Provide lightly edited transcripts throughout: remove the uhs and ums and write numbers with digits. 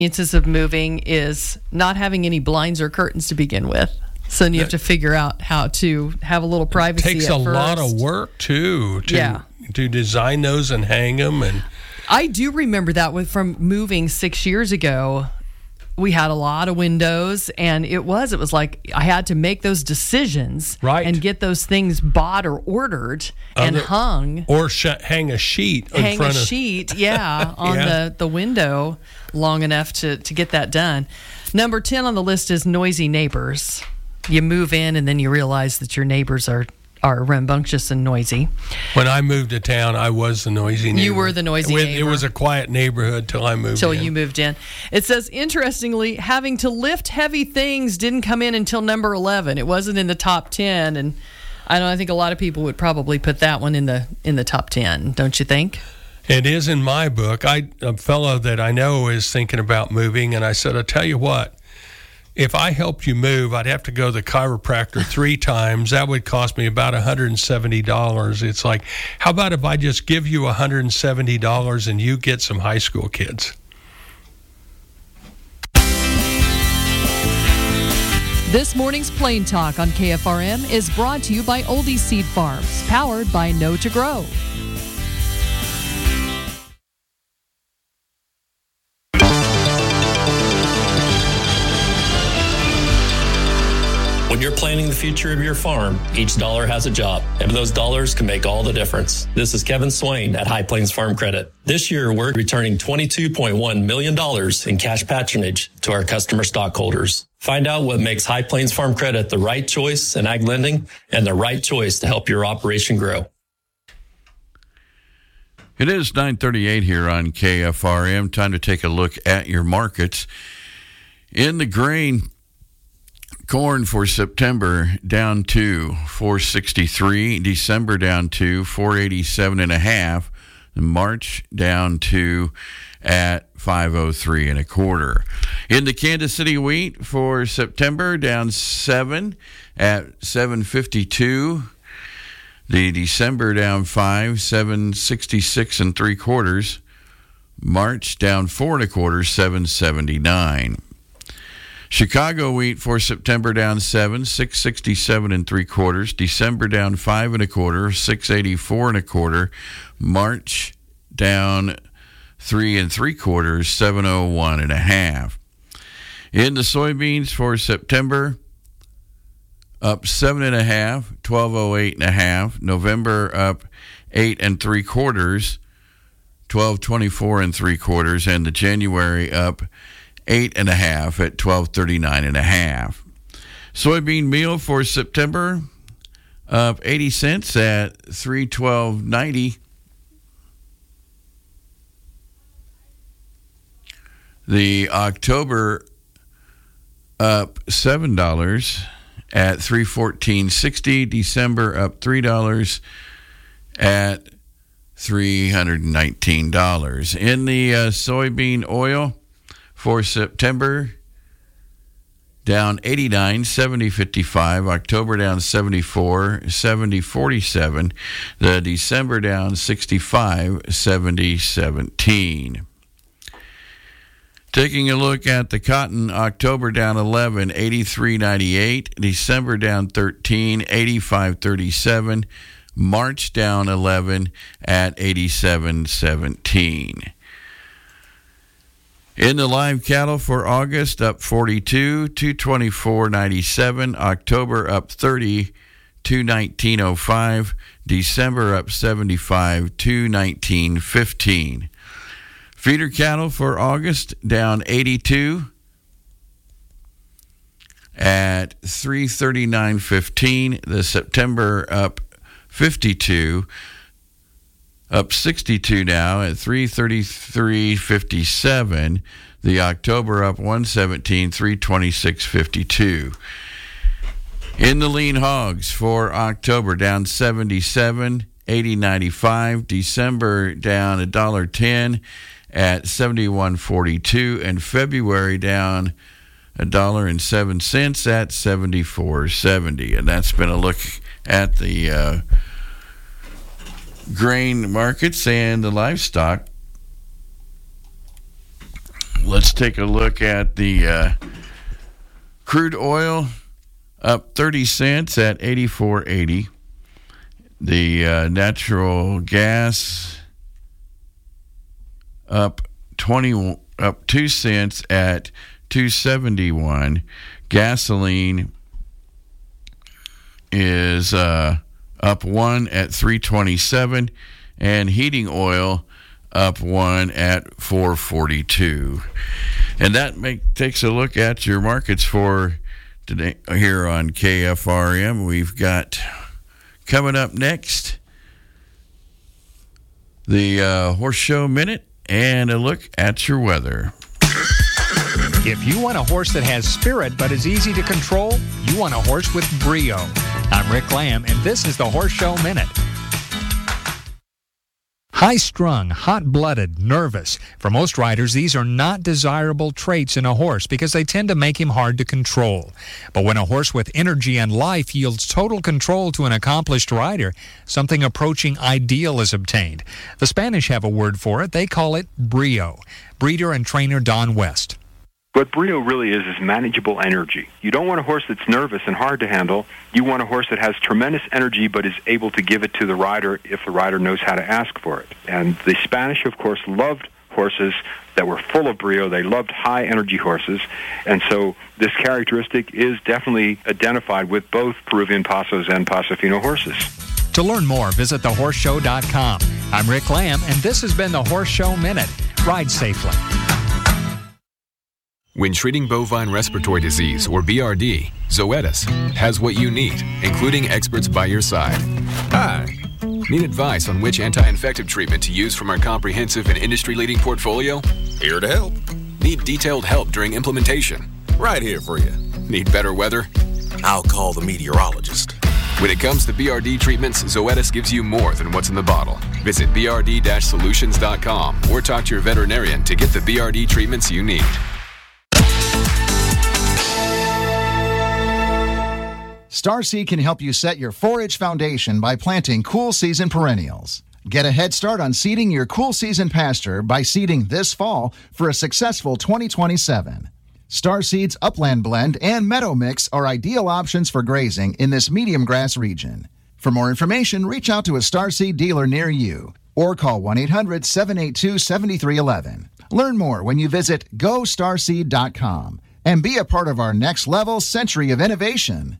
inconveniences of moving is not having any blinds or curtains to begin with. So then you have to figure out how to have a little privacy. It takes a lot of work, too, to design those and hang them. And I do remember that from moving 6 years ago. We had a lot of windows, and it was like I had to make those decisions and get those things bought or ordered and hung. Or hang a sheet on the window long enough to get that done. Number 10 on the list is noisy neighbors. You move in, and then you realize that your neighbors are rambunctious and noisy. When I moved to town, I was the noisy neighbor. You were the noisy neighbor. It was a quiet neighborhood till I moved in. Till you moved in. It says, interestingly, having to lift heavy things didn't come in until number 11. It wasn't in the top 10, and I think a lot of people would probably put that one in the top 10, don't you think? It is in my book. A fellow that I know is thinking about moving, and I said, I'll tell you what. If I helped you move, I'd have to go to the chiropractor 3 times. That would cost me about $170. It's like, how about if I just give you $170 and you get some high school kids? This morning's Plain Talk on KFRM is brought to you by Oldie Seed Farms, powered by Know to Grow. When you're planning the future of your farm, each dollar has a job, and those dollars can make all the difference. This is Kevin Swain at High Plains Farm Credit. This year, we're returning $22.1 million in cash patronage to our customer stockholders. Find out what makes High Plains Farm Credit the right choice in ag lending and the right choice to help your operation grow. It is 9:38 here on KFRM. Time to take a look at your markets. In the grain, corn for September down to $463, December down to $487.5, March down to at $503.25. In the Kansas City wheat for September down 7 at $752. The December down 5, $766.75. March down 4.25, $779. Chicago wheat for September down 7, $667.75. December down 5.25, $684.25. March down 3.75, $701.50. In the soybeans for September, up 7.5, $1208.50. November up 8.75, $1224.75, and the January up 8.5 at $1239.50. Soybean meal for September up 80 cents at $312.90. The October up $7 at $314.60. December up $3 at $319. In the soybean oil for September, down 89, 70.55. October down 74, 70.47. The December down 65, 70.17. Taking a look at the cotton, October down 11, 83.98. December down 13, 85.37. March down 11 at 87.17. In the live cattle for August, up 42, 224.97. October up 30, 219.05. December up 75, 219.15. Feeder cattle for August down 82 at 339.15. The September up 52. Up 62 now at 333.57. The October up 117, 326.52. In the lean hogs for October, down 77, 80.95. December down $1.10 at 71.42, and February down $1.07 at 74.70. And that's been a look at the grain markets and the livestock. Let's take a look at the crude oil, up 30 cents at 84.80. The natural gas up 2 cents at 271. Gasoline is up 1 at 327, and heating oil up 1 at 442. And that takes a look at your markets for today here on KFRM. We've got coming up next the Horse Show Minute and a look at your weather. If you want a horse that has spirit but is easy to control, you want a horse with brio. I'm Rick Lamb, and this is the Horse Show Minute. High-strung, hot-blooded, nervous. For most riders, these are not desirable traits in a horse because they tend to make him hard to control. But when a horse with energy and life yields total control to an accomplished rider, something approaching ideal is obtained. The Spanish have a word for it. They call it brio. Breeder and trainer Don West. What brio really is manageable energy. You don't want a horse that's nervous and hard to handle. You want a horse that has tremendous energy but is able to give it to the rider if the rider knows how to ask for it. And the Spanish, of course, loved horses that were full of brio. They loved high-energy horses. And so this characteristic is definitely identified with both Peruvian Pasos and Paso Fino horses. To learn more, visit thehorseshow.com. I'm Rick Lamb, and this has been the Horse Show Minute. Ride safely. When treating bovine respiratory disease, or BRD, Zoetis has what you need, including experts by your side. Hi. Need advice on which anti-infective treatment to use from our comprehensive and industry-leading portfolio? Here to help. Need detailed help during implementation? Right here for you. Need better weather? I'll call the meteorologist. When it comes to BRD treatments, Zoetis gives you more than what's in the bottle. Visit brd-solutions.com or talk to your veterinarian to get the BRD treatments you need. Starseed can help you set your forage foundation by planting cool season perennials. Get a head start on seeding your cool season pasture by seeding this fall for a successful 2027. Starseed's Upland Blend and Meadow Mix are ideal options for grazing in this medium grass region. For more information, reach out to a Starseed dealer near you or call 1-800-782-7311. Learn more when you visit GoStarseed.com and be a part of our next level century of innovation.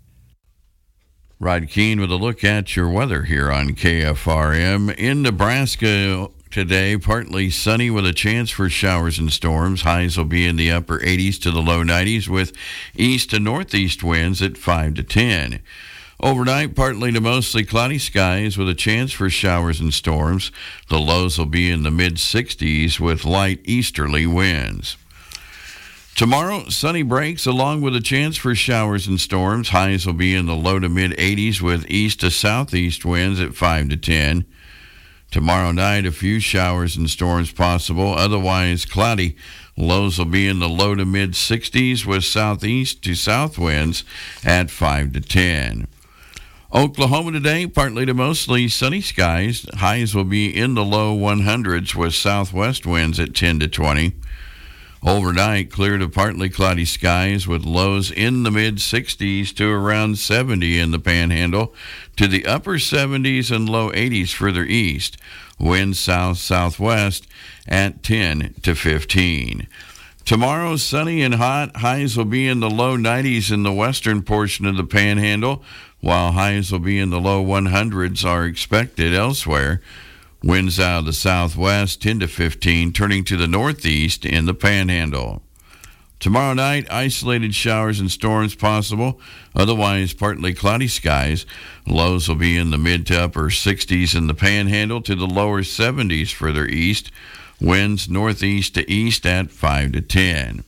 Rod Keene with a look at your weather here on KFRM. In Nebraska today, partly sunny with a chance for showers and storms. Highs will be in the upper 80s to the low 90s with east to northeast winds at 5 to 10. Overnight, partly to mostly cloudy skies with a chance for showers and storms. The lows will be in the mid-60s with light easterly winds. Tomorrow, sunny breaks along with a chance for showers and storms. Highs will be in the low to mid-80s with east to southeast winds at 5 to 10. Tomorrow night, a few showers and storms possible, otherwise cloudy. Lows will be in the low to mid-60s with southeast to south winds at 5 to 10. Oklahoma today, partly to mostly sunny skies. Highs will be in the low 100s with southwest winds at 10 to 20. Overnight, clear to partly cloudy skies with lows in the mid-60s to around 70 in the Panhandle, to the upper 70s and low 80s further east. Winds south-southwest at 10 to 15. Tomorrow, sunny and hot. Highs will be in the low 90s in the western portion of the Panhandle, while highs will be in the low 100s are expected elsewhere. Winds out of the southwest 10 to 15, turning to the northeast in the Panhandle. Tomorrow night, isolated showers and storms possible, otherwise partly cloudy skies. Lows will be in the mid to upper 60s in the Panhandle to the lower 70s further east. Winds northeast to east at 5 to 10.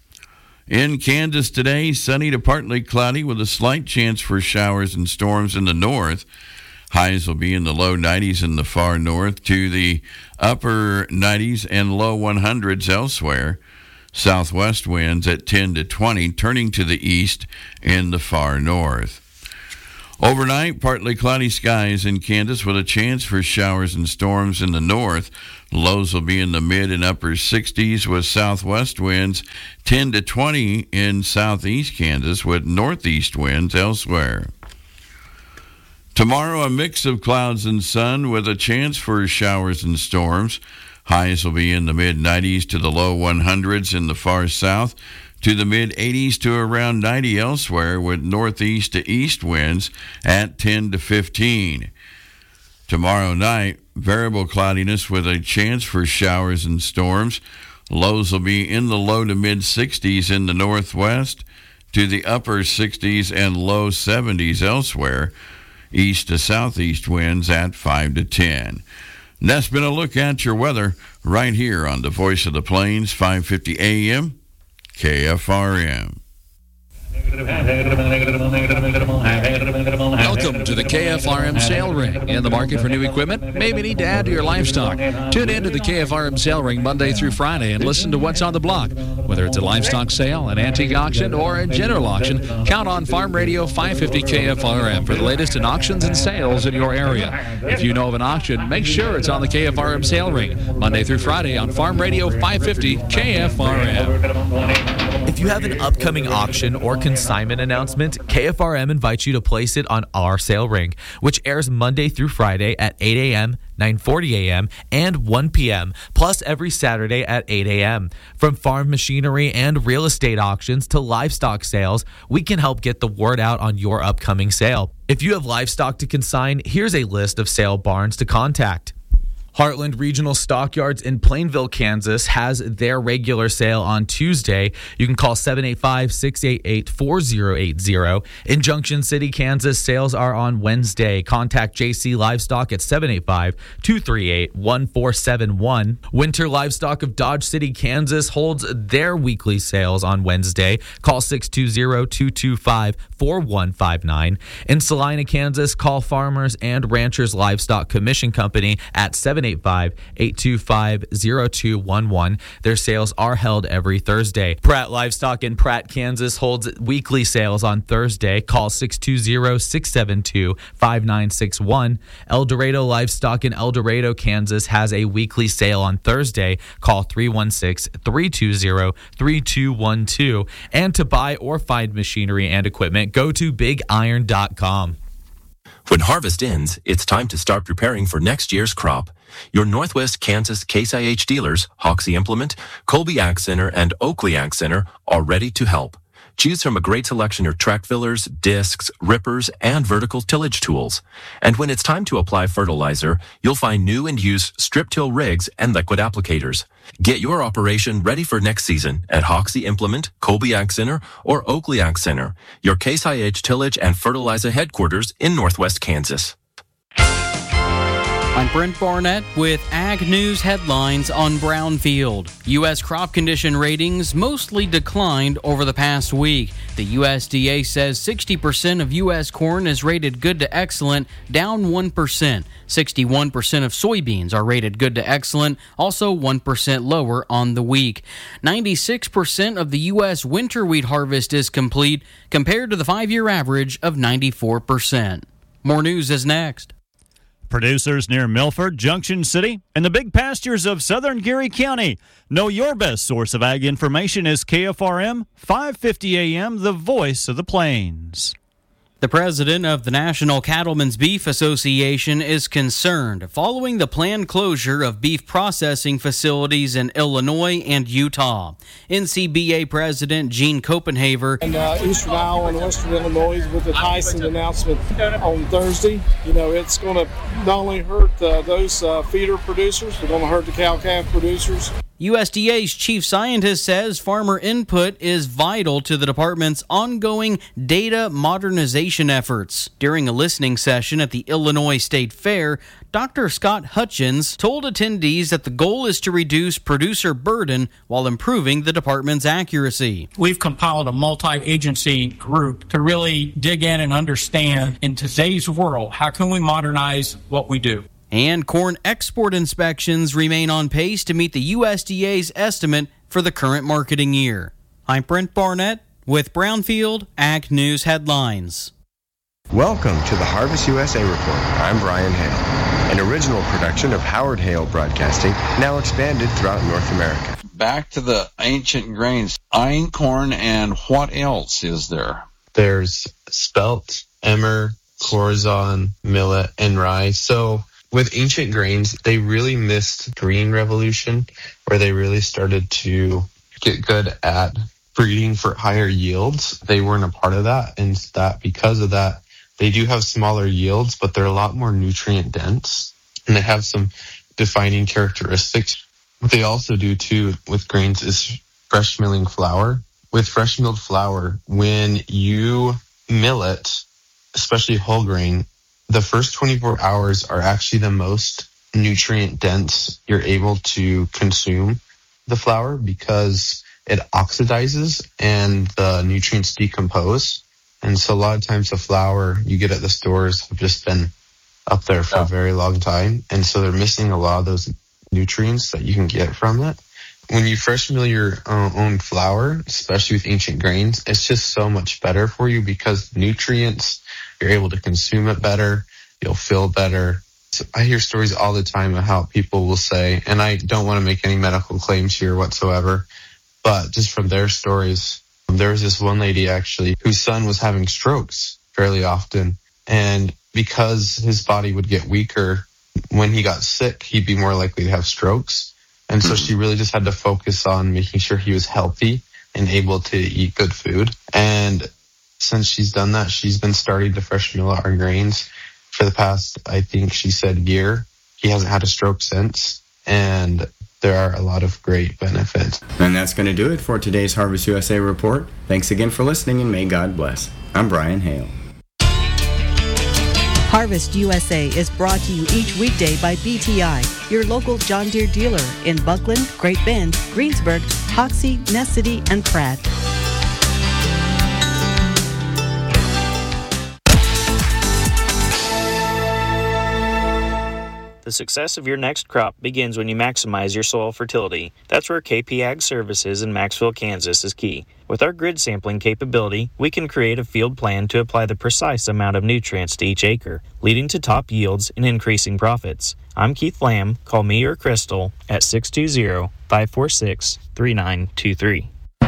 In Kansas today, sunny to partly cloudy with a slight chance for showers and storms in the north. Highs will be in the low 90s in the far north to the upper 90s and low 100s elsewhere. Southwest winds at 10 to 20, turning to the east in the far north. Overnight, partly cloudy skies in Kansas with a chance for showers and storms in the north. Lows will be in the mid and upper 60s with southwest winds 10 to 20 in southeast Kansas with northeast winds elsewhere. Tomorrow, a mix of clouds and sun with a chance for showers and storms. Highs will be in the mid-90s to the low 100s in the far south, to the mid-80s to around 90 elsewhere with northeast to east winds at 10 to 15. Tomorrow night, variable cloudiness with a chance for showers and storms. Lows will be in the low to mid-60s in the northwest, to the upper 60s and low 70s elsewhere. East to southeast winds at 5 to 10. And that's been a look at your weather right here on the Voice of the Plains, 550 AM, KFRM. Welcome to the KFRM Sale Ring. In the market for new equipment? Maybe need to add to your livestock. Tune in to the KFRM Sale Ring Monday through Friday and listen to what's on the block. Whether it's a livestock sale, an antique auction, or a general auction, count on Farm Radio 550 KFRM for the latest in auctions and sales in your area. If you know of an auction, make sure it's on the KFRM Sale Ring Monday through Friday on Farm Radio 550 KFRM. If you have an upcoming auction or consignment announcement, KFRM invites you to place it on our sale ring, which airs Monday through Friday at 8 a.m., 9:40 a.m., and 1 p.m., plus every Saturday at 8 a.m. From farm machinery and real estate auctions to livestock sales, we can help get the word out on your upcoming sale. If you have livestock to consign, here's a list of sale barns to contact. Heartland Regional Stockyards in Plainville, Kansas has their regular sale on Tuesday. You can call 785-688-4080. In Junction City, Kansas, sales are on Wednesday. Contact JC Livestock at 785-238-1471. Winter Livestock of Dodge City, Kansas holds their weekly sales on Wednesday. Call 620-225-4159. In Salina, Kansas, call Farmers and Ranchers Livestock Commission Company at 785-825-0211. Their sales are held every Thursday. Pratt Livestock in Pratt, Kansas holds weekly sales on Thursday. Call 620-672-5961. El Dorado Livestock in El Dorado, Kansas has a weekly sale on Thursday. Call 316-320-3212. And to buy or find machinery and equipment, go to bigiron.com. When harvest ends, it's time to start preparing for next year's crop. Your Northwest Kansas Case IH dealers, Hoxie Implement, Colby Ag Center, and Oakley Ag Center are ready to help. Choose from a great selection of track fillers, discs, rippers, and vertical tillage tools. And when it's time to apply fertilizer, you'll find new and used strip till rigs and liquid applicators. Get your operation ready for next season at Hoxie Implement, Colby Ag Center, or Oakley Ag Center, your Case IH tillage and fertilizer headquarters in Northwest Kansas. I'm Brent Barnett with Ag News headlines on Brownfield. U.S. crop condition ratings mostly declined over the past week. The USDA says 60% of U.S. corn is rated good to excellent, down 1%. 61% of soybeans are rated good to excellent, also 1% lower on the week. 96% of the U.S. winter wheat harvest is complete, compared to the 5-year average of 94%. More news is next. Producers near Milford, Junction City, and the big pastures of southern Geary County know your best source of ag information is KFRM 550 AM, the voice of the plains. The president of the National Cattlemen's Beef Association is concerned following the planned closure of beef processing facilities in Illinois and Utah. NCBA President Gene Copenhaver and Eastern Iowa and Western Illinois with the Tyson announcement on Thursday. It's going to not only hurt those feeder producers, but going to hurt the cow-calf producers. USDA's chief scientist says farmer input is vital to the department's ongoing data modernization efforts. During a listening session at the Illinois State Fair, Dr. Scott Hutchins told attendees that the goal is to reduce producer burden while improving the department's accuracy. We've compiled a multi-agency group to really dig in and understand, in today's world, how can we modernize what we do? And corn export inspections remain on pace to meet the USDA's estimate for the current marketing year. I'm Brent Barnett with Brownfield Ag News Headlines. Welcome to the Harvest USA Report. I'm Brian Hale, an original production of Howard Hale Broadcasting, now expanded throughout North America. Back to the ancient grains, einkorn, and what else is there? There's spelt, emmer, corazon, millet, and rye. So with ancient grains, they really missed green revolution, where they really started to get good at breeding for higher yields. They weren't a part of that, and that because of that, they do have smaller yields, but they're a lot more nutrient dense, and they have some defining characteristics. What they also do too with grains is fresh milling flour. With fresh milled flour, when you mill it, especially whole grain, the first 24 hours are actually the most nutrient dense you're able to consume the flour, because it oxidizes and the nutrients decompose. And so a lot of times the flour you get at the stores have just been up there for a very long time. And so they're missing a lot of those nutrients that you can get from it. When you fresh mill your own flour, especially with ancient grains, it's just so much better for you, because nutrients, you're able to consume it better, you'll feel better. So I hear stories all the time of how people will say, and I don't want to make any medical claims here whatsoever, but just from their stories, there was this one lady actually whose son was having strokes fairly often. And because his body would get weaker, when he got sick, he'd be more likely to have strokes. And so she really just had to focus on making sure he was healthy and able to eat good food. And since she's done that, she's been starting to fresh mill our grains for the past, I think she said, year. He hasn't had a stroke since. And there are a lot of great benefits. And that's going to do it for today's Harvest USA Report. Thanks again for listening, and may God bless. I'm Brian Hale. Harvest USA is brought to you each weekday by BTI, your local John Deere dealer in Buckland, Great Bend, Greensburg, Hoxie, Ness City, and Pratt. The success of your next crop begins when you maximize your soil fertility. That's where KP Ag Services in Maxville, Kansas is key. With our grid sampling capability, we can create a field plan to apply the precise amount of nutrients to each acre, leading to top yields and increasing profits. I'm Keith Lamb. Call me or Crystal at 620-546-3923.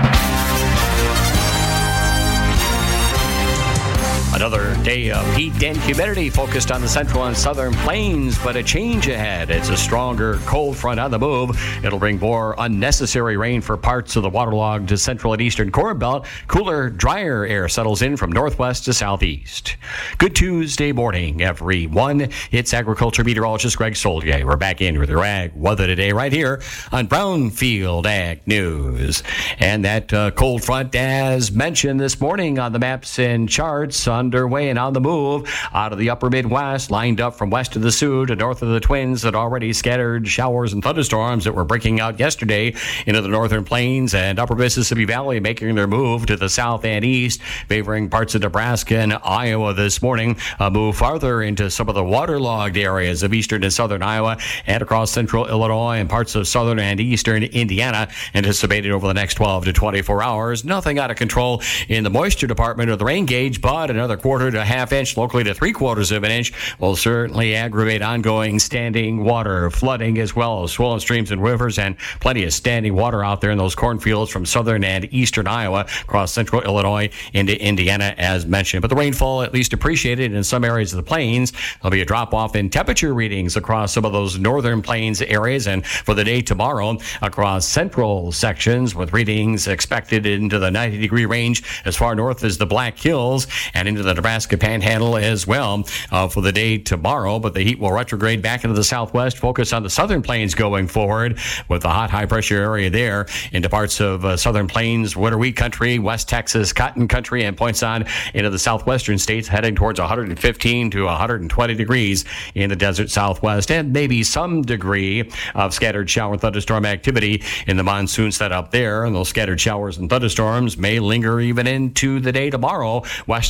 Another day of heat and humidity focused on the central and southern plains, but a change ahead. It's a stronger cold front on the move. It'll bring more unnecessary rain for parts of the waterlogged central and eastern Corn Belt. Cooler, drier air settles in from northwest to southeast. Good Tuesday morning, everyone. It's agriculture meteorologist Greg Solier. We're back in with your ag weather today right here on Brownfield Ag News. And that cold front, as mentioned this morning on the maps and charts, underway and on the move out of the upper Midwest, lined up from west of the Sioux to north of the Twins, that already scattered showers and thunderstorms that were breaking out yesterday into the northern plains and upper Mississippi Valley, making their move to the south and east, favoring parts of Nebraska and Iowa this morning. A move farther into some of the waterlogged areas of eastern and southern Iowa and across central Illinois and parts of southern and eastern Indiana, anticipated over the next 12 to 24 hours. Nothing out of control in the moisture department or the rain gauge, but another quarter to half inch, locally to 3/4 of an inch, will certainly aggravate ongoing standing water, flooding, as well as swollen streams and rivers, and plenty of standing water out there in those cornfields from southern and eastern Iowa across central Illinois into Indiana, as mentioned. But the rainfall at least appreciated in some areas of the plains. There'll be a drop-off in temperature readings across some of those northern plains areas, and for the day tomorrow across central sections, with readings expected into the 90-degree range as far north as the Black Hills and into the Nebraska Panhandle as well for the day tomorrow. But the heat will retrograde back into the southwest, focus on the southern plains going forward, with the hot high-pressure area there into parts of southern plains, winter wheat country, West Texas cotton country, and points on into the southwestern states, heading towards 115 to 120 degrees in the desert southwest, and maybe some degree of scattered shower and thunderstorm activity in the monsoon setup there. And those scattered showers and thunderstorms may linger even into the day tomorrow west of the Missouri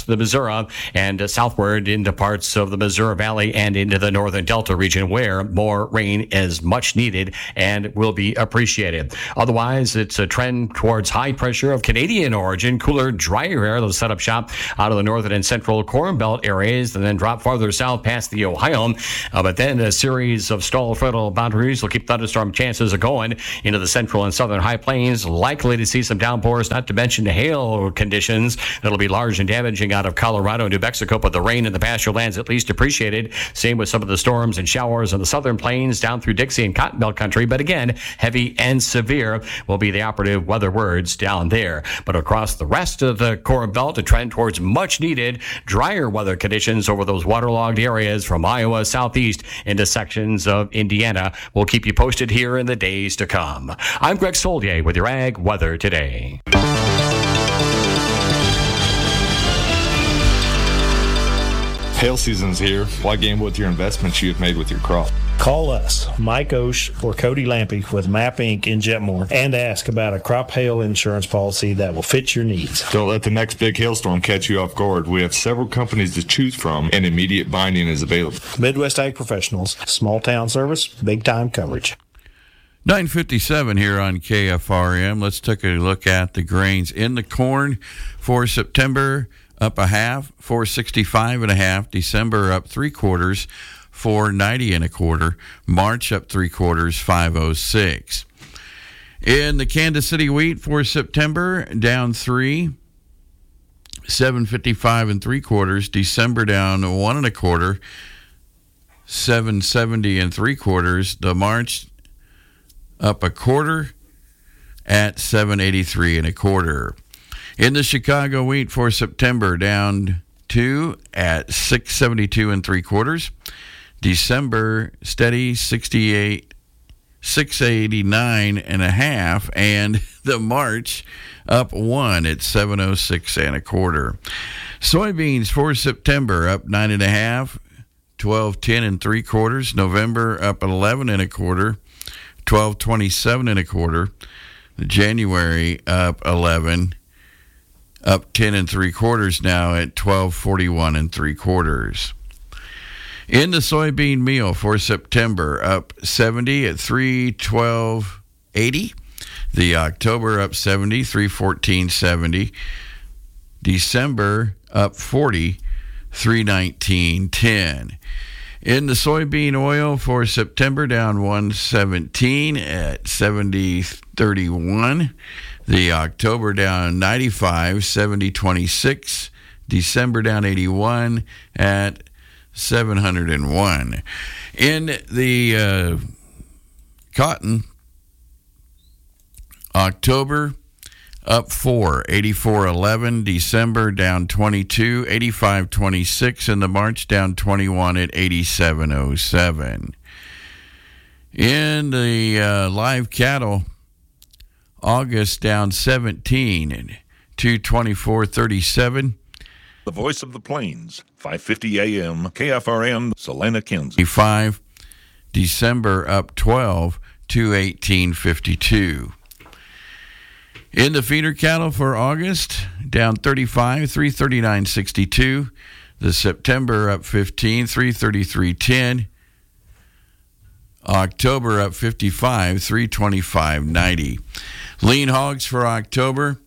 Missouri and southward into parts of the Missouri Valley and into the northern Delta region, where more rain is much needed and will be appreciated. Otherwise, it's a trend towards high pressure of Canadian origin, cooler, drier air that'll set up shop out of the northern and central Corn Belt areas and then drop farther south past the Ohio. But then a series of stall frontal boundaries will keep thunderstorm chances going into the central and southern high plains. Likely to see some downpours, not to mention hail conditions that'll be large and damaging out of Colorado and New Mexico, but the rain in the pasture lands at least appreciated. Same with some of the storms and showers in the southern plains down through Dixie and Cotton Belt country. But again, heavy and severe will be the operative weather words down there. But across the rest of the Corn Belt, a trend towards much needed drier weather conditions over those waterlogged areas from Iowa southeast into sections of Indiana. We'll keep you posted here in the days to come. I'm Greg Solier with your Ag Weather Today. Hail season's here. Why gamble with your investments you have made with your crop? Call us, Mike Osh or Cody Lampy with MAP Inc. in Jetmore, and ask about a crop hail insurance policy that will fit your needs. Don't let the next big hailstorm catch you off guard. We have several companies to choose from, and immediate binding is available. Midwest Ag Professionals, small town service, big time coverage. 9:57 here on KFRM. Let's take a look at the grains in the corn for September. Up a half, 465 and a half. December up 3/4, 490 and a quarter. March up 3/4, 506. In the Kansas City wheat for September, down 3, 755 and 3/4. December down 1 1/4, 770 and 3/4. The March up 1/4 at 783 and a quarter. In the Chicago wheat for September, down 2 at 672 and 3/4. December steady 68, 689 and a half, and the March up 1 at 706 and a quarter. Soybeans for September up 9 and a half, 1210 and 3/4. November up 11 and a quarter, 1227 and a quarter. January up 11. Up 10 and 3/4 now at 1241 and 3/4. In the soybean meal for September, up 70 at 312.80. The October up 70, 314.70. December up 40, 319.10. In the soybean oil for September, down 117 at 70.31. The October down 95, 70.26. December down 81 at 701. In the cotton, October up 4, 84.11. December down 22, 85.26. And the March down 21 at 87.07. In the live cattle, August down 17, 224.37. The Voice of the Plains, 5:50 a.m., KFRM, Salina, Kansas. 5. December up 12, 218.52. In the feeder cattle for August, down 35, 339.62. The September up 15, 333.10. October up 55, 325.90. Lean hogs for October,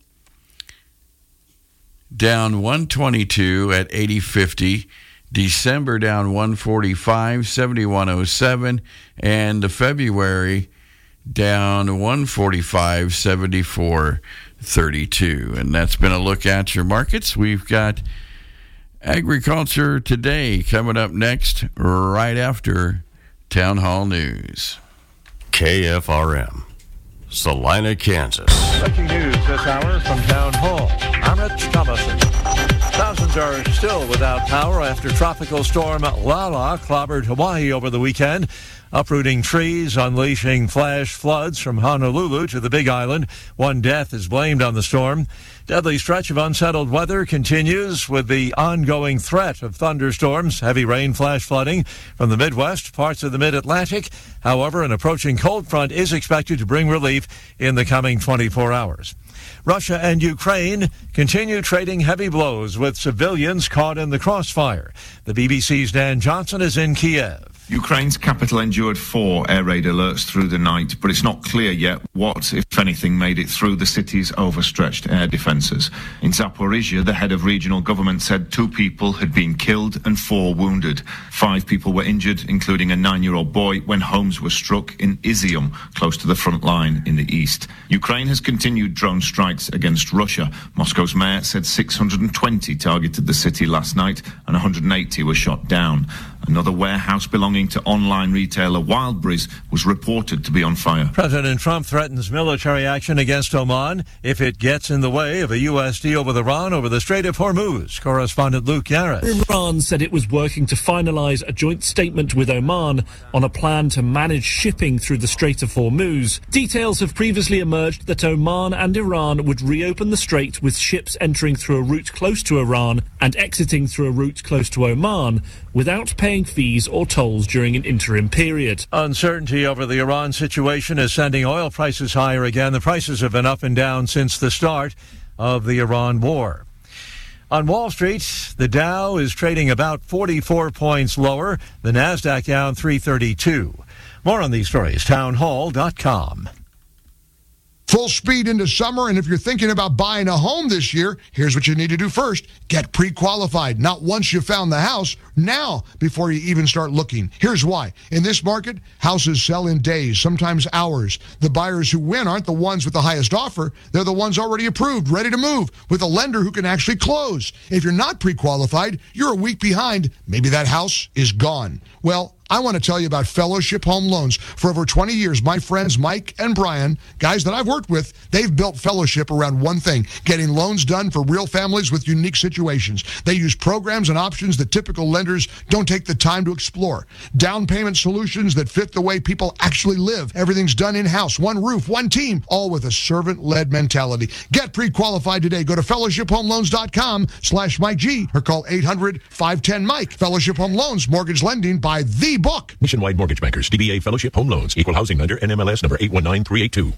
down 122 at 80.50. December down 145, 71.07. And the February down 145, 74.32. And that's been a look at your markets. We've got Agriculture Today coming up next, right after Town Hall News. KFRM, Salina, Kansas. Breaking news this hour from Town Hall. I'm Rich Thomason. Thousands are still without power after Tropical Storm Lala clobbered Hawaii over the weekend, uprooting trees, unleashing flash floods from Honolulu to the Big Island. One death is blamed on the storm. Deadly stretch of unsettled weather continues with the ongoing threat of thunderstorms, heavy rain, flash flooding from the Midwest, parts of the Mid-Atlantic. However, an approaching cold front is expected to bring relief in the coming 24 hours. Russia and Ukraine continue trading heavy blows with civilians caught in the crossfire. The BBC's Dan Johnson is in Kiev. Ukraine's capital endured 4 air raid alerts through the night, but it's not clear yet what, if anything, made it through the city's overstretched air defences. In Zaporizhia, the head of regional government said 2 people had been killed and 4 wounded. 5 people were injured, including a 9-year-old boy, when homes were struck in Izium, close to the front line in the east. Ukraine has continued drone strikes against Russia. Moscow's mayor said 620 targeted the city last night and 180 were shot down. Another warehouse belonging to online retailer Wildberries was reported to be on fire. President Trump threatens military action against Oman if it gets in the way of a U.S. deal with Iran over the Strait of Hormuz. Correspondent Luke Garris. Iran said it was working to finalize a joint statement with Oman on a plan to manage shipping through the Strait of Hormuz. Details have previously emerged that Oman and Iran would reopen the strait with ships entering through a route close to Iran and exiting through a route close to Oman without paying fees or tolls during an interim period. Uncertainty over the Iran situation is sending oil prices higher again. The prices have been up and down since the start of the Iran war. On Wall Street, the Dow is trading about 44 points lower. The Nasdaq down 332. More on these stories, townhall.com. Full speed into summer, and if you're thinking about buying a home this year, here's what you need to do first. Get pre-qualified. Not once you found the house, now before you even start looking. Here's why. In this market, houses sell in days, sometimes hours. The buyers who win aren't the ones with the highest offer. They're the ones already approved, ready to move, with a lender who can actually close. If you're not pre-qualified, you're a week behind. Maybe that house is gone. Well, I want to tell you about Fellowship Home Loans. For over 20 years, my friends Mike and Brian, guys that I've worked with, they've built Fellowship around one thing, getting loans done for real families with unique situations. They use programs and options that typical lenders don't take the time to explore. Down payment solutions that fit the way people actually live. Everything's done in-house, one roof, one team, all with a servant-led mentality. Get pre-qualified today. Go to fellowshiphomeloans.com/Mike G or call 800-510-MIKE. Fellowship Home Loans, mortgage lending by the book. Nationwide Mortgage Bankers, DBA Fellowship Home Loans, Equal Housing Lender, NMLS number 819382.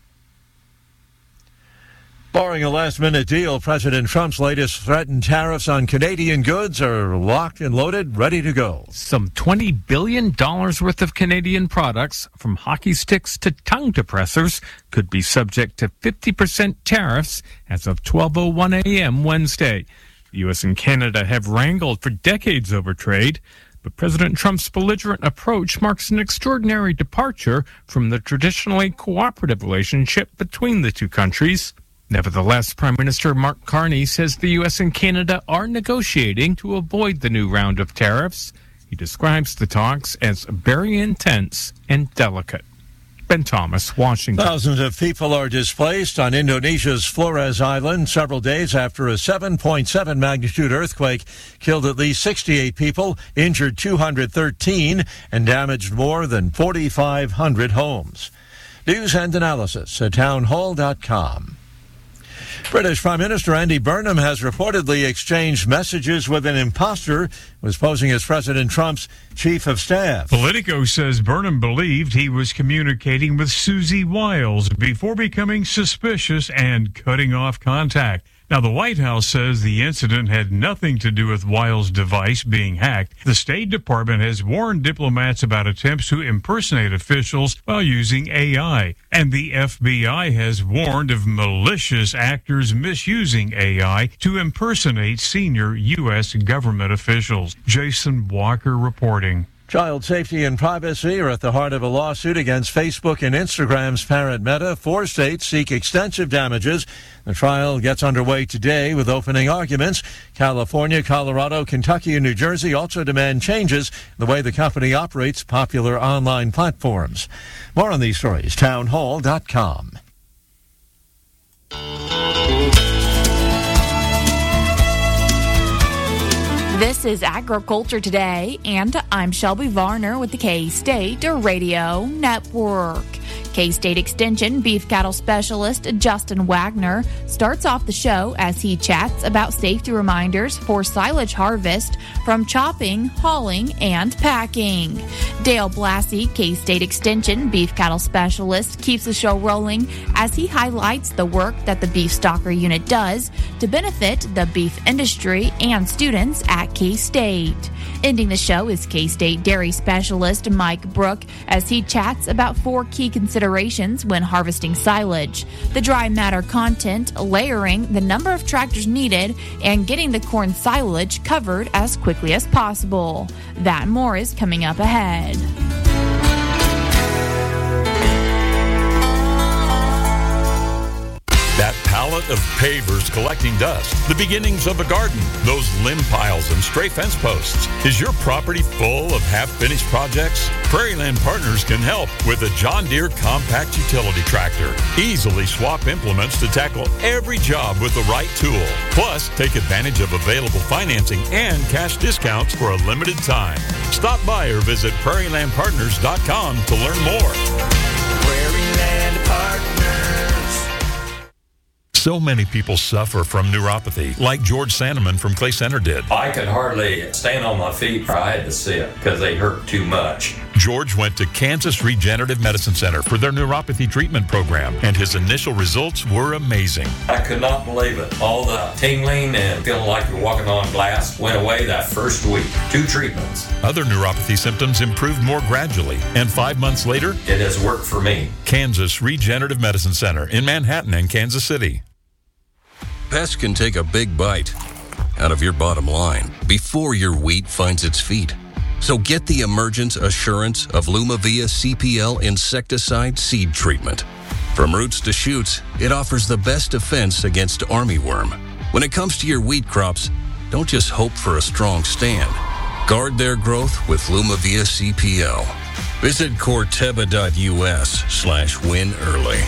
Barring a last-minute deal, President Trump's latest threatened tariffs on Canadian goods are locked and loaded, ready to go. Some $20 billion worth of Canadian products, from hockey sticks to tongue depressors, could be subject to 50% tariffs as of 12:01 a.m. Wednesday. The U.S. and Canada have wrangled for decades over trade, but President Trump's belligerent approach marks an extraordinary departure from the traditionally cooperative relationship between the two countries. Nevertheless, Prime Minister Mark Carney says the U.S. and Canada are negotiating to avoid the new round of tariffs. He describes the talks as very intense and delicate. Ben Thomas, Washington. Thousands of people are displaced on Indonesia's Flores Island several days after a 7.7 magnitude earthquake killed at least 68 people, injured 213, and damaged more than 4,500 homes. News and analysis at townhall.com. British Prime Minister Andy Burnham has reportedly exchanged messages with an imposter who was posing as President Trump's chief of staff. Politico says Burnham believed he was communicating with Susie Wiles before becoming suspicious and cutting off contact. Now, the White House says the incident had nothing to do with Wiles' device being hacked. The State Department has warned diplomats about attempts to impersonate officials while using AI. And the FBI has warned of malicious actors misusing AI to impersonate senior U.S. government officials. Jason Walker reporting. Child safety and privacy are at the heart of a lawsuit against Facebook and Instagram's parent Meta. 4 states seek extensive damages. The trial gets underway today with opening arguments. California, Colorado, Kentucky, and New Jersey also demand changes in the way the company operates popular online platforms. More on these stories, townhall.com. This is Agriculture Today, and I'm Shelby Varner with the K-State Radio Network. K-State Extension beef cattle specialist Justin Wagner starts off the show as he chats about safety reminders for silage harvest from chopping, hauling, and packing. Dale Blassie, K-State Extension beef cattle specialist, keeps the show rolling as he highlights the work that the Beef Stalker Unit does to benefit the beef industry and students at K-State. Ending the show is K-State dairy specialist Mike Brook as he chats about 4 key considerations when harvesting silage: the dry matter content, layering, the number of tractors needed, and getting the corn silage covered as quickly as possible. That and more is coming up ahead. That pallet of pavers collecting dust, the beginnings of a garden, those limb piles and stray fence posts. Is your property full of half-finished projects? Prairieland Partners can help with a John Deere compact utility tractor. Easily swap implements to tackle every job with the right tool. Plus, take advantage of available financing and cash discounts for a limited time. Stop by or visit prairielandpartners.com to learn more. Prairieland Partners. So many people suffer from neuropathy, like George Sandeman from Clay Center did. I could hardly stand on my feet. I had to sit because they hurt too much. George went to Kansas Regenerative Medicine Center for their neuropathy treatment program, and his initial results were amazing. I could not believe it. All the tingling and feeling like you're walking on glass went away that first week. 2 treatments. Other neuropathy symptoms improved more gradually, and 5 months later, it has worked for me. Kansas Regenerative Medicine Center in Manhattan and Kansas City. Pests can take a big bite out of your bottom line before your wheat finds its feet. So get the Emergence Assurance of Lumavia CPL insecticide seed treatment. From roots to shoots, it offers the best defense against armyworm. When it comes to your wheat crops, don't just hope for a strong stand. Guard their growth with Lumavia CPL. Visit corteva.us/win early.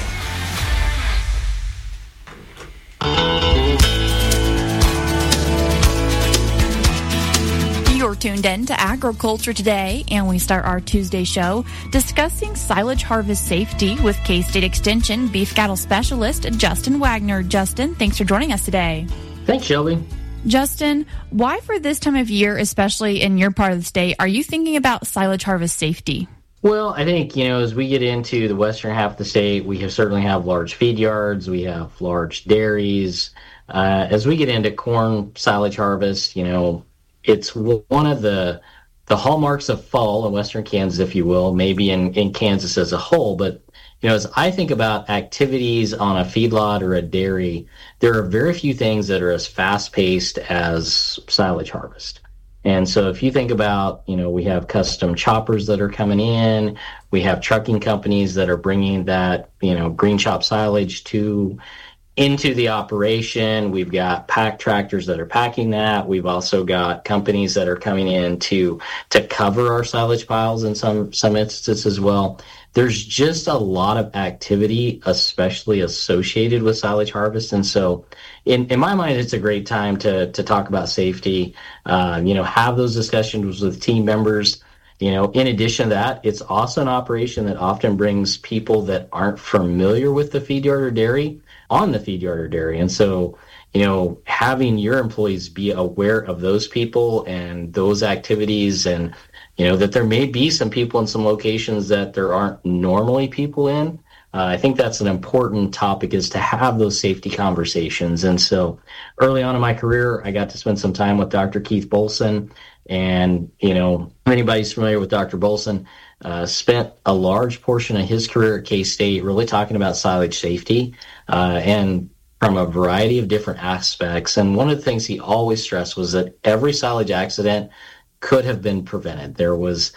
You're tuned in to Agriculture Today, and we start our Tuesday show discussing silage harvest safety with K-State Extension beef cattle specialist Justin Wagner. Justin, thanks for joining us today. Thanks, Shelby. Justin, why for this time of year, especially in your part of the state, are you thinking about silage harvest safety? Well, I think, as we get into the western half of the state, we certainly have large feed yards, we have large dairies. As we get into corn silage harvest, it's one of the hallmarks of fall in western Kansas, if you will, maybe in Kansas as a whole. But, as I think about activities on a feedlot or a dairy, there are very few things that are as fast-paced as silage harvest. And so if you think about, we have custom choppers that are coming in, we have trucking companies that are bringing that, green chop silage into the operation. We've got pack tractors that are packing that. We've also got companies that are coming in to cover our silage piles in some instances as well. There's just a lot of activity, especially associated with silage harvest. And so in my mind, it's a great time to talk about safety, have those discussions with team members. In addition to that, it's also an operation that often brings people that aren't familiar with the feed yard or dairy on the feed yard or dairy. And so, having your employees be aware of those people and those activities, and, that there may be some people in some locations that there aren't normally people in. I think that's an important topic, is to have those safety conversations. And so early on in my career, I got to spend some time with Dr. Keith Bolson. And, if anybody's familiar with Dr. Bolson, spent a large portion of his career at K-State really talking about silage safety, and from a variety of different aspects. And one of the things he always stressed was that every silage accident could have been prevented. There was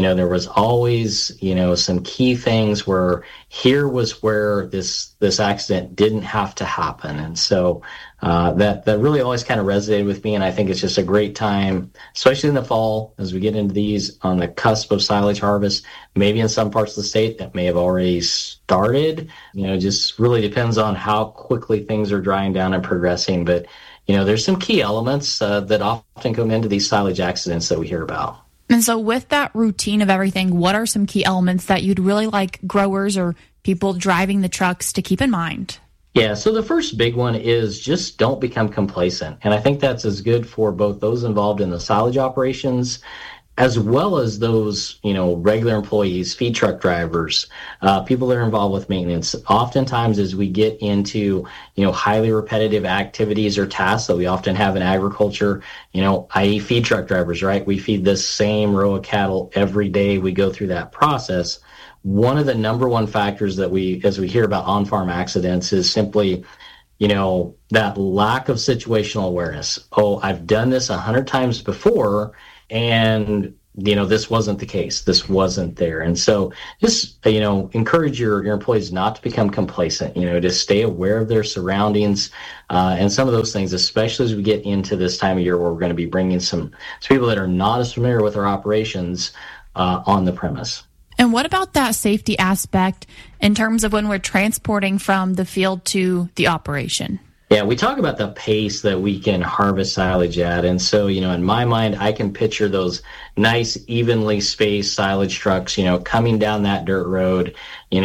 always, some key things where here was where this accident didn't have to happen. And so that really always kind of resonated with me. And I think it's just a great time, especially in the fall, as we get into these on the cusp of silage harvest, maybe in some parts of the state that may have already started. Just really depends on how quickly things are drying down and progressing. But there's some key elements that often come into these silage accidents that we hear about. And so with that routine of everything, what are some key elements that you'd really like growers or people driving the trucks to keep in mind? Yeah, so the first big one is just don't become complacent. And I think that's as good for both those involved in the silage operations as well as those, regular employees, feed truck drivers, people that are involved with maintenance. Oftentimes as we get into, highly repetitive activities or tasks that we often have in agriculture, i.e. feed truck drivers, right? We feed this same row of cattle every day. We go through that process. One of the number one factors that as we hear about on-farm accidents is simply, that lack of situational awareness. Oh, I've done this 100 times before, and this wasn't the case. This wasn't there. And so just, encourage your employees not to become complacent, to stay aware of their surroundings, and some of those things, especially as we get into this time of year where we're going to be bringing some people that are not as familiar with our operations on the premise. And what about that safety aspect in terms of when we're transporting from the field to the operation? Yeah, we talk about the pace that we can harvest silage at. And so, in my mind, I can picture those nice, evenly spaced silage trucks, coming down that dirt road,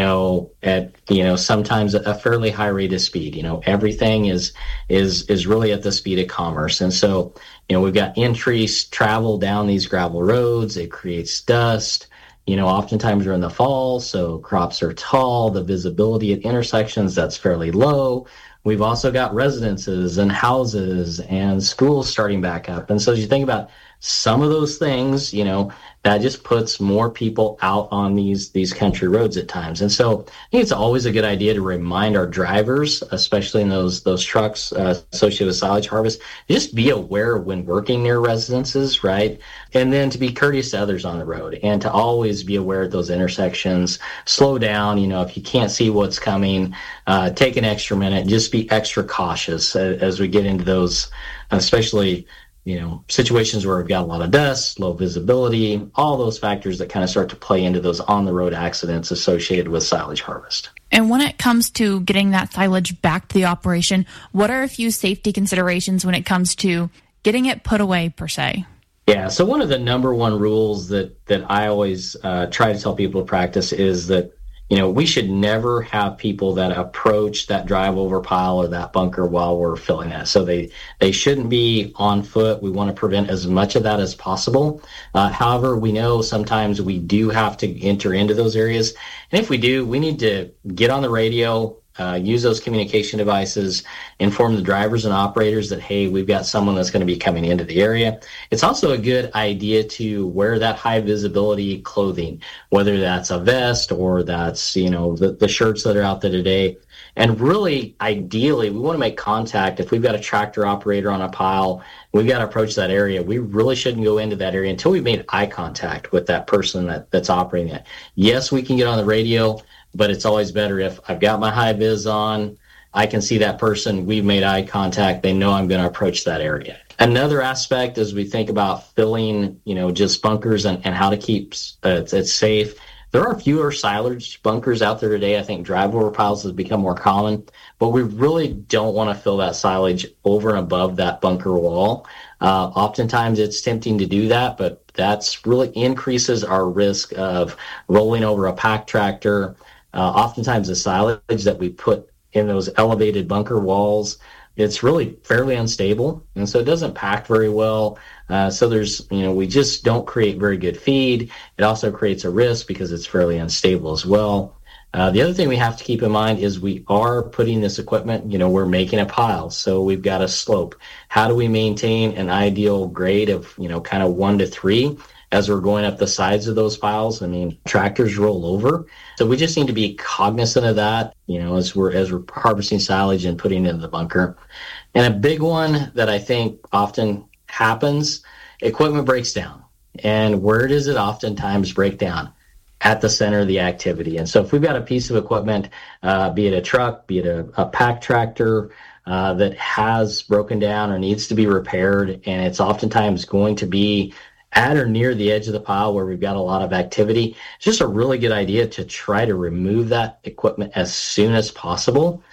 at, sometimes a fairly high rate of speed. Everything is really at the speed of commerce. And so, we've got increased travel down these gravel roads. It creates dust. Oftentimes we're in the fall, so crops are tall. The visibility at intersections, that's fairly low. We've also got residences and houses and schools starting back up. And so as you think about some of those things, that just puts more people out on these country roads at times. And so I think it's always a good idea to remind our drivers, especially in those trucks associated with silage harvest, just be aware when working near residences, right? And then to be courteous to others on the road and to always be aware of those intersections. Slow down, if you can't see what's coming, take an extra minute, just be extra cautious as we get into those, especially situations where we've got a lot of dust, low visibility, all those factors that kind of start to play into those on-the-road accidents associated with silage harvest. And when it comes to getting that silage back to the operation, what are a few safety considerations when it comes to getting it put away, per se? Yeah, so one of the number one rules that I always try to tell people to practice is that we should never have people that approach that drive over pile or that bunker while we're filling that. So they shouldn't be on foot. We want to prevent as much of that as possible. However, we know sometimes we do have to enter into those areas. And if we do, we need to get on the radio, use those communication devices, inform the drivers and operators that, hey, we've got someone that's going to be coming into the area. It's also a good idea to wear that high visibility clothing, whether that's a vest or that's, the shirts that are out there today. And really, ideally, we want to make contact. If we've got a tractor operator on a pile, we've got to approach that area. We really shouldn't go into that area until we've made eye contact with that person that's operating it. Yes, we can get on the radio, but it's always better if I've got my high vis on, I can see that person, we've made eye contact, they know I'm going to approach that area. Another aspect as we think about filling, just bunkers and how to keep it safe, there are fewer silage bunkers out there today. I think drive-over piles has become more common, but we really don't want to fill that silage over and above that bunker wall. Oftentimes it's tempting to do that, but that's really increases our risk of rolling over a pack tractor. Oftentimes the silage that we put in those elevated bunker walls, it's really fairly unstable, and so it doesn't pack very well. So there's, we just don't create very good feed. It also creates a risk because it's fairly unstable as well. The other thing we have to keep in mind is we are putting this equipment, we're making a pile, so we've got a slope. How do we maintain an ideal grade of, kind of 1 to 3 as we're going up the sides of those piles? I mean, tractors roll over. So we just need to be cognizant of that, as we're harvesting silage and putting it in the bunker. And a big one that I think often happens, equipment breaks down. And where does it oftentimes break down? At the center of the activity. And so if we've got a piece of equipment, be it a truck, be it a pack tractor, that has broken down or needs to be repaired, and it's oftentimes going to be at or near the edge of the pile where we've got a lot of activity, it's just a really good idea to try to remove that equipment as soon as possible.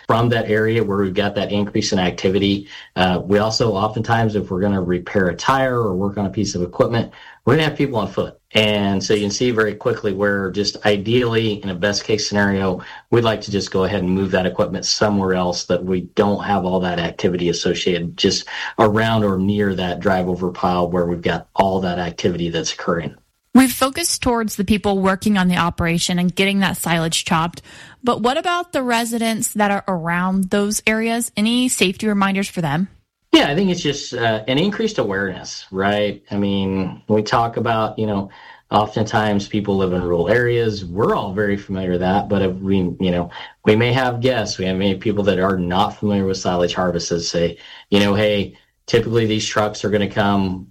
from that area where we've got that increase in activity. We also oftentimes, if we're going to repair a tire or work on a piece of equipment, we're going to have people on foot. And so you can see very quickly where just ideally, in a best case scenario, we'd like to just go ahead and move that equipment somewhere else that we don't have all that activity associated just around or near that drive over pile where we've got all that activity that's occurring. We've focused towards the people working on the operation and getting that silage chopped. But what about the residents that are around those areas? Any safety reminders for them? Yeah, I think it's just an increased awareness, right? I mean, when we talk about, oftentimes people live in rural areas. We're all very familiar with that, but if we may have guests. We have many people that are not familiar with silage harvest that say, hey, typically these trucks are going to come,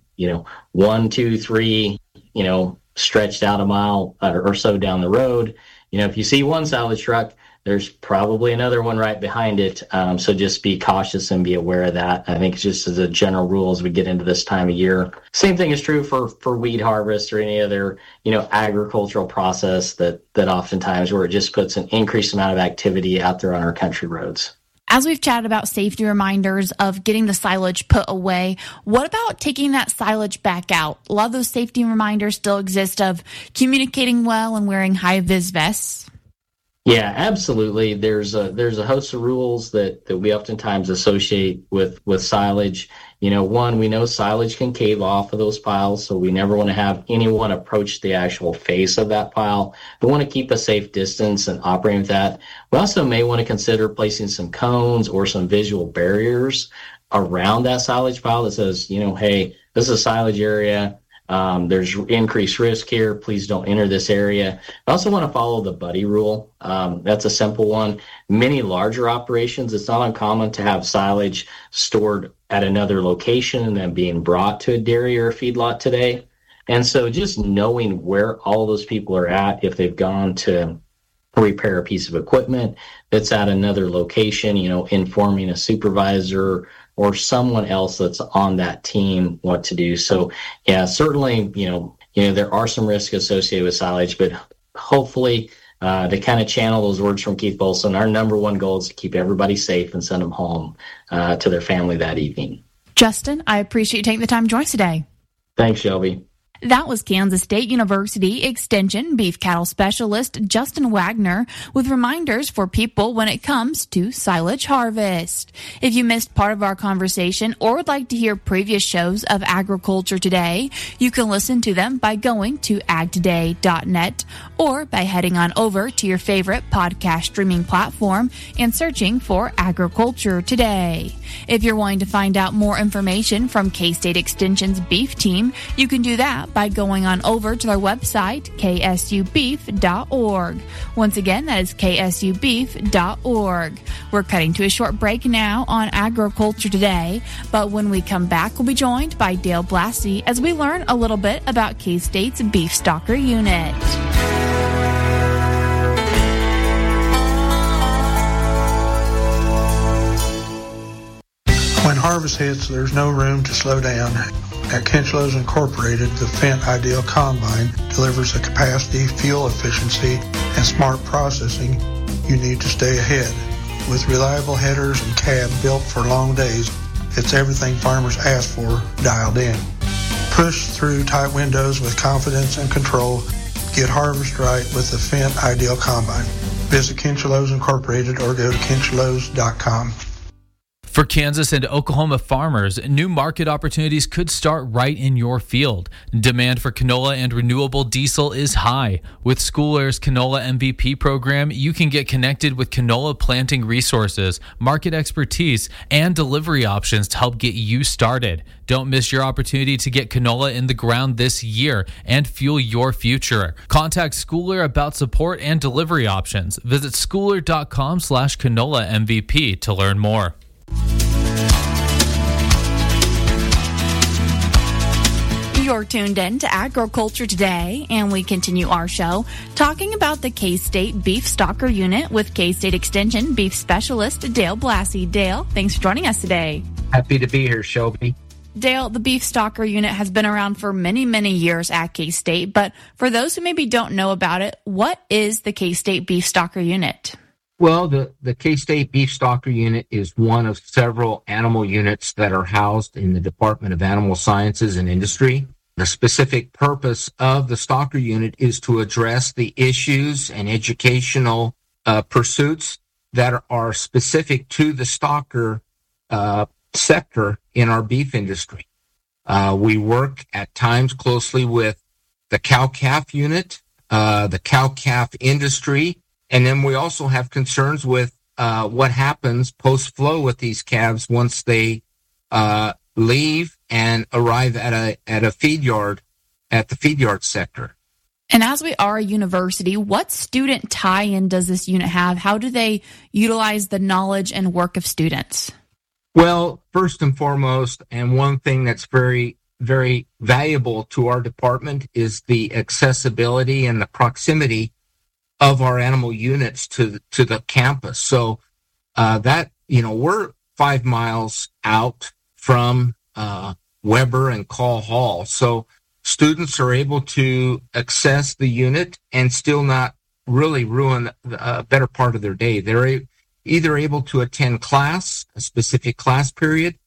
1, 2, 3, stretched out a mile or so down the road. If you see one silage truck, there's probably another one right behind it. So just be cautious and be aware of that. I think it's just as a general rule as we get into this time of year. Same thing is true for weed harvest or any other, agricultural process that oftentimes where it just puts an increased amount of activity out there on our country roads. As we've chatted about safety reminders of getting the silage put away, what about taking that silage back out? A lot of those safety reminders still exist of communicating well and wearing high-vis vests. Yeah, absolutely. There's a host of rules that we oftentimes associate with silage. One, we know silage can cave off of those piles, so we never want to have anyone approach the actual face of that pile. We want to keep a safe distance and operating with that. We also may want to consider placing some cones or some visual barriers around that silage pile that says, hey, this is a silage area. There's increased risk here. Please don't enter this area. I also want to follow the buddy rule. That's a simple one. Many larger operations, it's not uncommon to have silage stored at another location and then being brought to a dairy or a feedlot today. And so just knowing where all those people are at, if they've gone to repair a piece of equipment that's at another location, informing a supervisor or someone else that's on that team what to do. So, yeah, certainly, there are some risks associated with silage, but hopefully to kind of channel those words from Keith Bolson, our number one goal is to keep everybody safe and send them home to their family that evening. Justin, I appreciate you taking the time to join us today. Thanks, Shelby. That was Kansas State University Extension beef cattle specialist Justin Wagner with reminders for people when it comes to silage harvest. If you missed part of our conversation or would like to hear previous shows of Agriculture Today, you can listen to them by going to agtoday.net or by heading on over to your favorite podcast streaming platform and searching for Agriculture Today. If you're wanting to find out more information from K-State Extension's beef team, you can do that by going on over to their website, ksubeef.org. Once again, that is ksubeef.org. We're cutting to a short break now on Agriculture Today, but when we come back, we'll be joined by Dale Blassie as we learn a little bit about K-State's Beef Stalker Unit. When harvest hits, there's no room to slow down. At Kinchlows Incorporated, the Fendt Ideal Combine delivers the capacity, fuel efficiency, and smart processing you need to stay ahead. With reliable headers and cab built for long days, it's everything farmers ask for dialed in. Push through tight windows with confidence and control. Get harvest right with the Fendt Ideal Combine. Visit Kinchlows Incorporated or go to kinchlows.com. For Kansas and Oklahoma farmers, new market opportunities could start right in your field. Demand for canola and renewable diesel is high. With Schoolair's Canola MVP program, you can get connected with canola planting resources, market expertise, and delivery options to help get you started. Don't miss your opportunity to get canola in the ground this year and fuel your future. Contact Schoolair about support and delivery options. Visit schooler.com/canola MVP to learn more. You're tuned in to Agriculture Today, and we continue our show talking about the K-State Beef Stalker Unit with K-State Extension Beef Specialist Dale Blassie. Dale, thanks for joining us today. Happy to be here, Shelby. Dale, the Beef Stalker Unit has been around for many, many years at K-State, but for those who maybe don't know about it, what is the K-State Beef Stalker Unit? Well, the K-State Beef Stalker Unit is one of several animal units that are housed in the Department of Animal Sciences and Industry. The specific purpose of the Stalker Unit is to address the issues and educational pursuits that are specific to the stalker sector in our beef industry. We work at times closely with the cow-calf unit, the cow-calf industry, and then we also have concerns with what happens post-flow with these calves once they leave and arrive at a feed yard, at the feed yard sector. And as we are a university, what student tie-in does this unit have? How do they utilize the knowledge and work of students? Well, first and foremost, and one thing that's very, very valuable to our department is the accessibility and the proximity of our animal units to the campus. So that, we're 5 miles out from Weber and Call Hall. So students are able to access the unit and still not really ruin a better part of their day. They're either able to attend class, a specific class period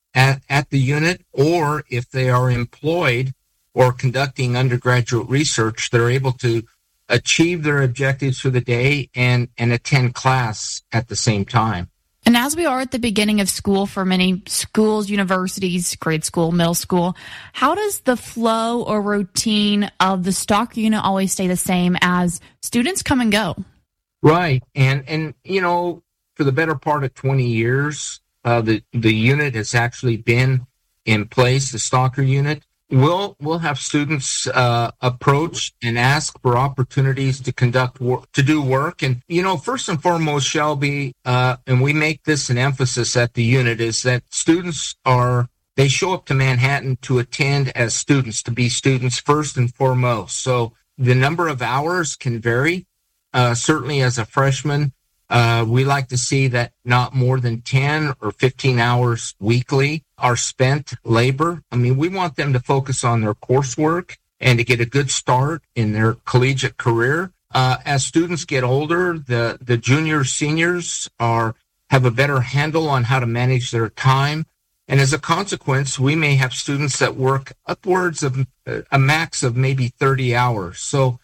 at the unit, or if they are employed or conducting undergraduate research, they're able to achieve their objectives for the day and attend class at the same time. And as we are at the beginning of school for many schools, universities, grade school, middle school, how does the flow or routine of the Stalker Unit always stay the same as students come and go? Right. And for the better part of 20 years, the unit has actually been in place, the Stalker Unit. We'll have students approach and ask for opportunities to conduct work, to do work. And, first and foremost, Shelby, and we make this an emphasis at the unit, is that students they show up to Manhattan to attend as students, to be students first and foremost. So the number of hours can vary. Certainly as a freshman, we like to see that not more than 10 or 15 hours weekly are spent labor. I mean, we want them to focus on their coursework and to get a good start in their collegiate career. As students get older, the juniors, seniors have a better handle on how to manage their time. And as a consequence, we may have students that work upwards of a max of maybe 30 hours. So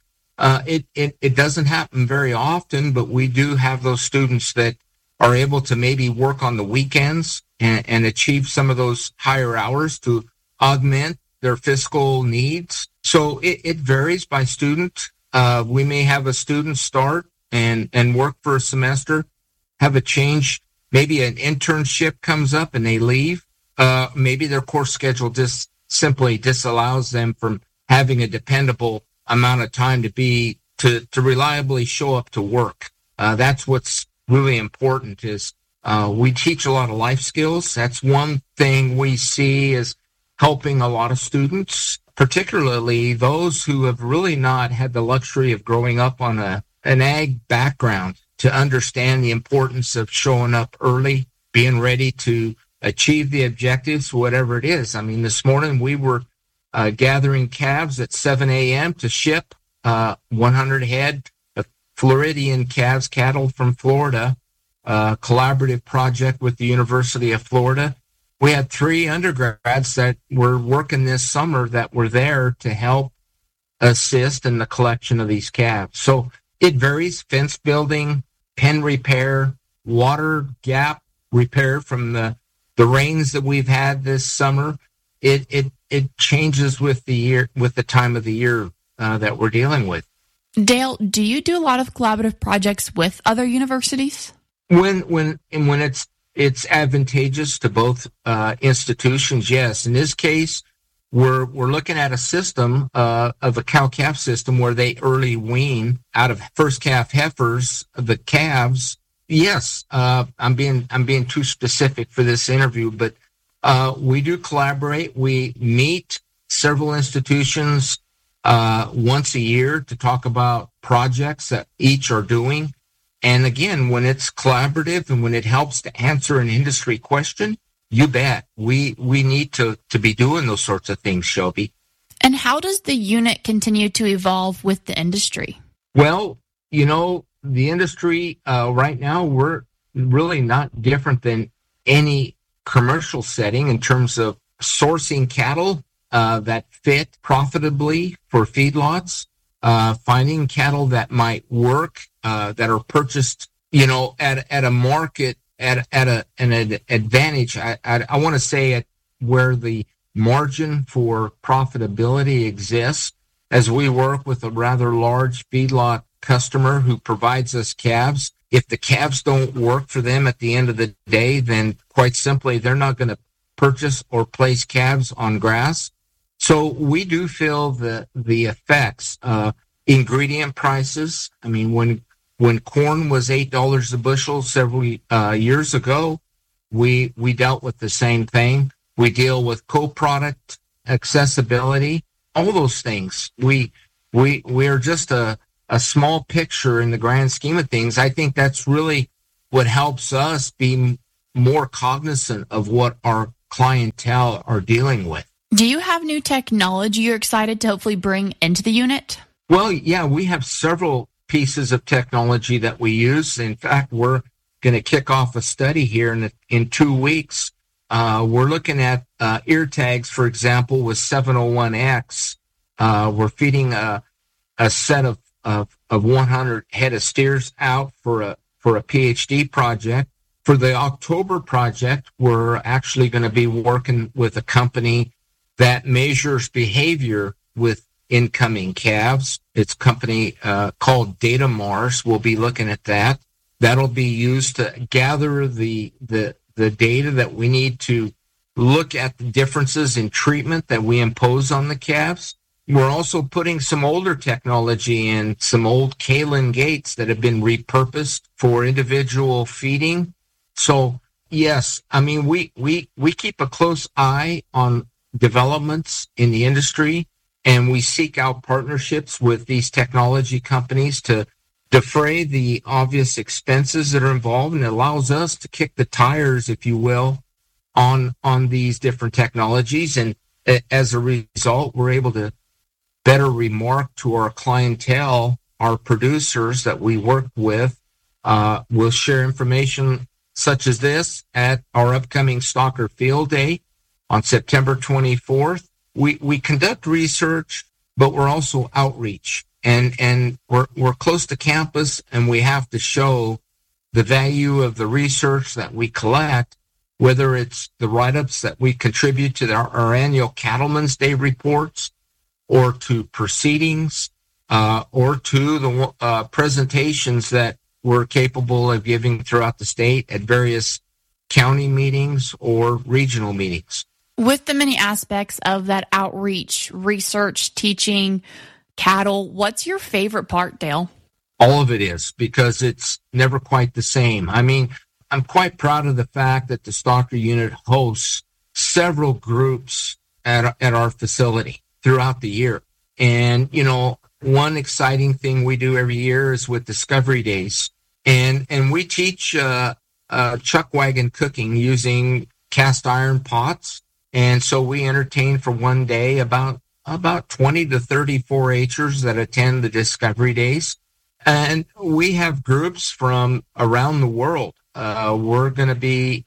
it doesn't happen very often, but we do have those students that are able to maybe work on the weekends and achieve some of those higher hours to augment their fiscal needs. So it varies by student. We may have a student start and work for a semester, have a change, maybe an internship comes up and they leave. Maybe their course schedule just simply disallows them from having a dependable amount of time to reliably show up to work. That's what's really important is we teach a lot of life skills. That's one thing we see is helping a lot of students, particularly those who have really not had the luxury of growing up on an ag background, to understand the importance of showing up early, being ready to achieve the objectives, whatever it is. I mean, this morning we were gathering calves at 7 a.m. to ship 100 head of Floridian calves, cattle from Florida, collaborative project with the University of Florida. We had 3 undergrads that were working this summer that were there to help assist in the collection of these calves. So it varies: fence building, pen repair, water gap repair from the rains that we've had this summer. It changes with the year, with the time of the year that we're dealing with. Dale, do you do a lot of collaborative projects with other universities? When it's advantageous to both institutions, yes. In this case, we're looking at a system of a cow-calf system where they early wean out of first calf heifers the calves. Yes, I'm being too specific for this interview, but we do collaborate. We meet several institutions once a year to talk about projects that each are doing. And again, when it's collaborative and when it helps to answer an industry question, you bet. We need to be doing those sorts of things, Shelby. And how does the unit continue to evolve with the industry? Well, the industry right now, we're really not different than any commercial setting in terms of sourcing cattle that fit profitably for feedlots, finding cattle that might work, that are purchased, at a market, at an advantage. I want to say at where the margin for profitability exists, as we work with a rather large feedlot customer who provides us calves. If the calves don't work for them at the end of the day, then quite simply, they're not going to purchase or place calves on grass. So we do feel the effects. Ingredient prices. I mean, when corn was $8 a bushel several years ago, we dealt with the same thing. We deal with co-product accessibility, all those things. We are just a small picture in the grand scheme of things. I think that's really what helps us be more cognizant of what our clientele are dealing with. Do you have new technology you're excited to hopefully bring into the unit? Well, yeah, we have several pieces of technology that we use. In fact, we're going to kick off a study here in 2 weeks. We're looking at ear tags, for example, with 701X. We're feeding a set of 100 head of steers out for a PhD project. For the October project, we're actually going to be working with a company that measures behavior with incoming calves. It's a company called Data Mars. We'll be looking at that. That'll be used to gather the data that we need to look at the differences in treatment that we impose on the calves. We're also putting some older technology in, some old Kalin gates that have been repurposed for individual feeding. So, yes, I mean, we keep a close eye on developments in the industry, and we seek out partnerships with these technology companies to defray the obvious expenses that are involved, and it allows us to kick the tires, if you will, on these different technologies. And as a result, we're able to better remark to our clientele, our producers that we work with. We'll share information such as this at our upcoming Stalker Field Day on September 24th. We conduct research, but we're also outreach. And we're close to campus, and we have to show the value of the research that we collect, whether it's the write-ups that we contribute to our annual Cattlemen's Day reports, or to proceedings, or to the presentations that we're capable of giving throughout the state at various county meetings or regional meetings. With the many aspects of that outreach, research, teaching, cattle, what's your favorite part, Dale? All of it is, because it's never quite the same. I mean, I'm quite proud of the fact that the Stalker unit hosts several groups at our facility throughout the year. And, one exciting thing we do every year is with Discovery Days. And we teach chuck wagon cooking using cast iron pots. And so we entertain for one day about 20 to 30 4-H'ers that attend the Discovery Days. And we have groups from around the world. We're going to be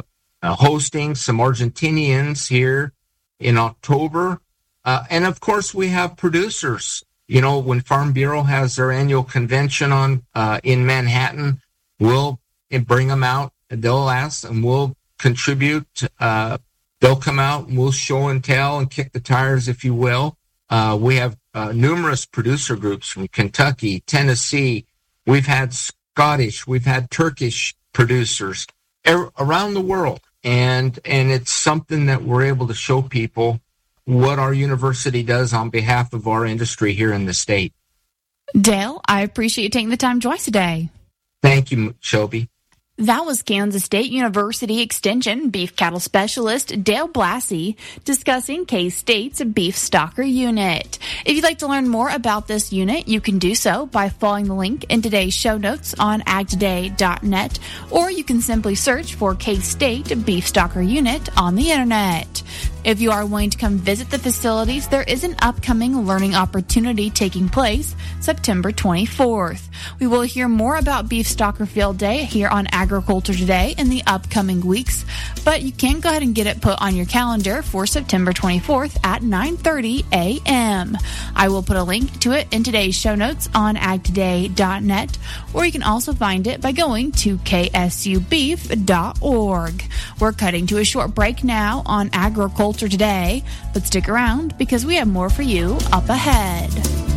hosting some Argentinians here in October. And of course, we have producers. When Farm Bureau has their annual convention in Manhattan, we'll bring them out. They'll ask, and we'll contribute. They'll come out, and we'll show and tell and kick the tires, if you will. We have numerous producer groups from Kentucky, Tennessee. We've had Scottish, we've had Turkish producers around the world. And it's something that we're able to show people what our university does on behalf of our industry here in the state. Dale, I appreciate you taking the time to join us today. Thank you, Shelby. That was Kansas State University Extension beef cattle specialist Dale Blassie discussing K-State's Beef Stalker Unit. If you'd like to learn more about this unit, you can do so by following the link in today's show notes on agtoday.net, or you can simply search for K-State Beef Stalker Unit on the internet. If you are wanting to come visit the facilities, there is an upcoming learning opportunity taking place September 24th. We will hear more about Beef Stalker Field Day here on Agriculture Today in the upcoming weeks, but you can go ahead and get it put on your calendar for September 24th at 9:30 a.m. I will put a link to it in today's show notes on agtoday.net, or you can also find it by going to ksubeef.org. We're cutting to a short break now on Agriculture Today, but stick around because we have more for you up ahead.